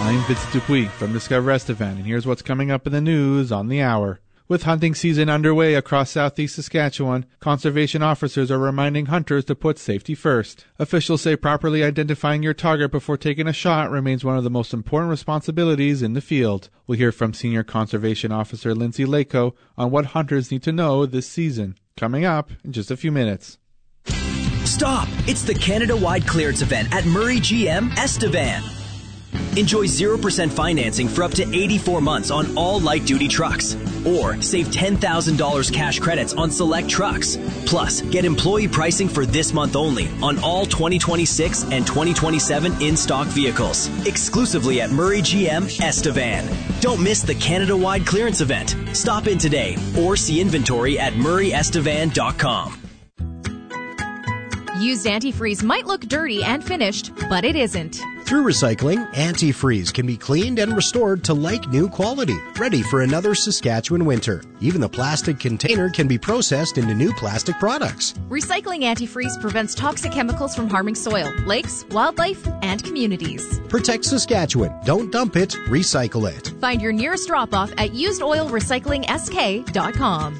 I'm Vincent Dupuis from Discover Estevan, and here's what's coming up in the news on the hour. With hunting season underway across southeast Saskatchewan, conservation officers are reminding hunters to put safety first. Officials say properly identifying your target before taking a shot remains one of the most important responsibilities in the field. We'll hear from Senior Conservation Officer Lindsay Lako on what hunters need to know this season. Coming up in just a few minutes. Stop! It's the Canada-wide clearance event at Murray GM Estevan. Enjoy 0% financing for up to 84 months on all light-duty trucks. Or save $10,000 cash credits on select trucks. Plus, get employee pricing for this month only on all 2026 and 2027 in-stock vehicles. Exclusively at Murray GM Estevan. Don't miss the Canada-wide clearance event. Stop in today or see inventory at murrayestevan.com. Used antifreeze might look dirty and finished, but it isn't. Through recycling, antifreeze can be cleaned and restored to like-new quality, ready for another Saskatchewan winter. Even the plastic container can be processed into new plastic products. Recycling antifreeze prevents toxic chemicals from harming soil, lakes, wildlife, and communities. Protect Saskatchewan. Don't dump it, recycle it. Find your nearest drop-off at usedoilrecyclingsk.com.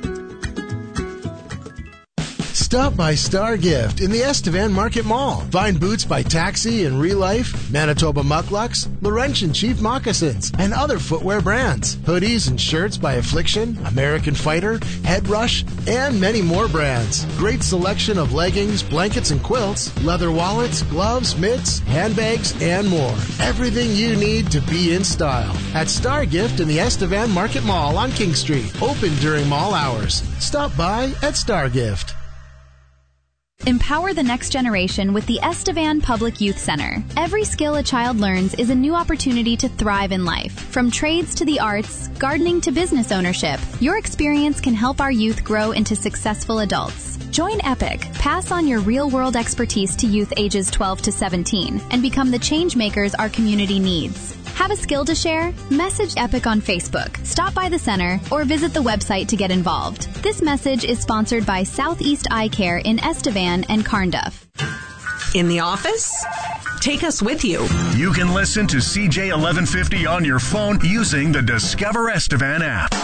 Stop by Star Gift in the Estevan Market Mall. Find boots by Taxi and Real Life, Manitoba Mucklucks, Laurentian Chief Moccasins, and other footwear brands. Hoodies and shirts by Affliction, American Fighter, Head Rush, and many more brands. Great selection of leggings, blankets and quilts, leather wallets, gloves, mitts, handbags, and more. Everything you need to be in style. At Star Gift in the Estevan Market Mall on King Street. Open during mall hours. Stop by at Star Gift. Empower the next generation with the Estevan Public Youth Center. Every skill a child learns is a new opportunity to thrive in life. From trades to the arts, gardening to business ownership, your experience can help our youth grow into successful adults. Join EPIC, pass on your real-world expertise to youth ages 12 to 17, and become the change makers our community needs. Have a skill to share? Message EPIC on Facebook, stop by the center, or visit the website to get involved. This message is sponsored by Southeast Eye Care in Estevan and Carnduff. In the office? Take us with you. You can listen to CJ 1150 on your phone using the Discover Estevan app.